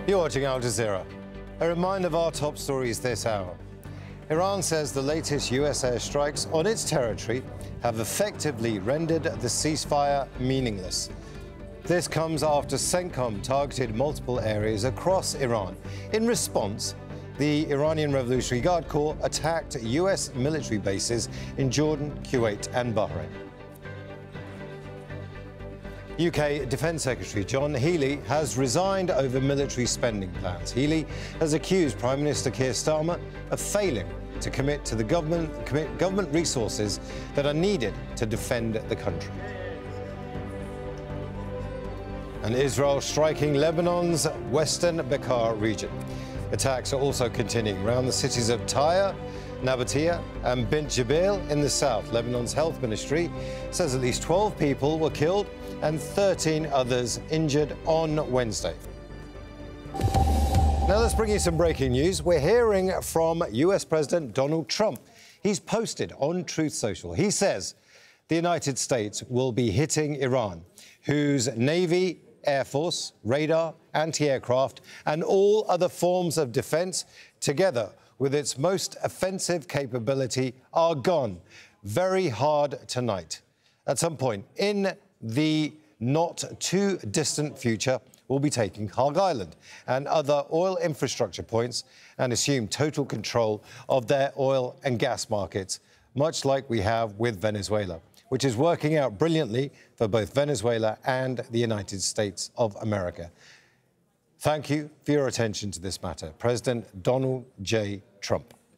You're watching Al Jazeera. A reminder of our top stories this hour. Iran says the latest US airstrikes on its territory have effectively rendered the ceasefire meaningless. This comes after CENTCOM targeted multiple areas across Iran. In response, the Iranian Revolutionary Guard Corps attacked US military bases in Jordan, Kuwait and Bahrain. UK Defence Secretary John Healey has resigned over military spending plans. Healey has accused Prime Minister Keir Starmer of failing to commit to the government resources that are needed to defend the country. And Israel striking Lebanon's western Bekaa region. Attacks are also continuing around the cities of Tyre, Nabatea and Bint Jbeil in the south. Lebanon's health ministry says at least 12 people were killed and 13 others injured on Wednesday. Now let's bring you some breaking news. We're hearing from US President Donald Trump. He's posted on Truth Social. He says the United States will be hitting Iran, whose Navy, Air Force, radar, anti-aircraft and all other forms of defence, together with its most offensive capability, are gone very hard tonight. At some point in the not too distant future, we'll be taking Hog Island and other oil infrastructure points and assume total control of their oil and gas markets, much like we have with Venezuela, which is working out brilliantly for both Venezuela and the United States of America. Thank you for your attention to this matter. President Donald J. Trump.